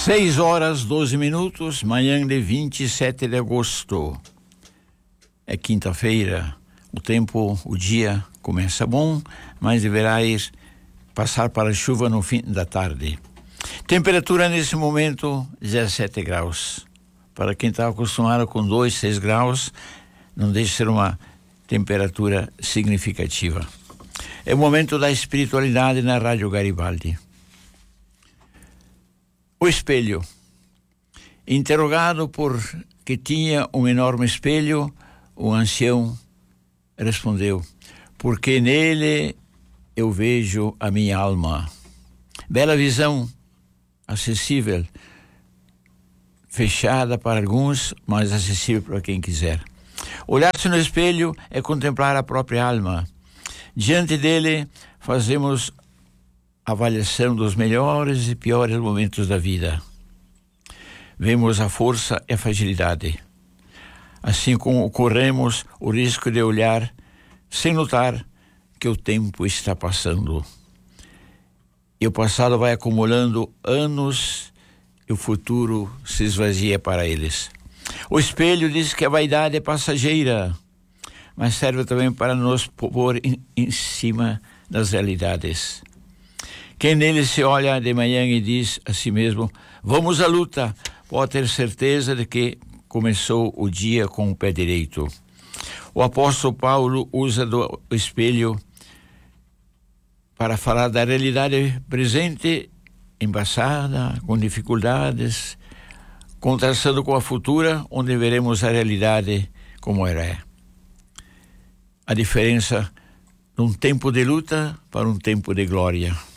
6h12, manhã de 27 de agosto. É quinta-feira, o dia começa bom, mas deverá passar para a chuva no fim da tarde. Temperatura nesse momento, 17 graus. Para quem está acostumado com 2, 6 graus, não deixa de ser uma temperatura significativa. É o momento da espiritualidade na Rádio Garibaldi. O espelho. Interrogado por que tinha um enorme espelho, o ancião respondeu: porque nele eu vejo a minha alma. Bela visão, acessível, fechada para alguns, mas acessível para quem quiser. Olhar-se no espelho é contemplar a própria alma. Diante dele, fazemos avaliação dos melhores e piores momentos da vida. Vemos a força e a fragilidade. Assim como corremos o risco de olhar sem notar que o tempo está passando. E o passado vai acumulando anos e o futuro se esvazia para eles. O espelho diz que a vaidade é passageira, mas serve também para nos pôr em cima das realidades. Quem nele se olha de manhã e diz a si mesmo: vamos à luta, pode ter certeza de que começou o dia com o pé direito. O apóstolo Paulo usa do espelho para falar da realidade presente, embaçada, com dificuldades, contrastando com a futura, onde veremos a realidade como ela é. A diferença de um tempo de luta para um tempo de glória.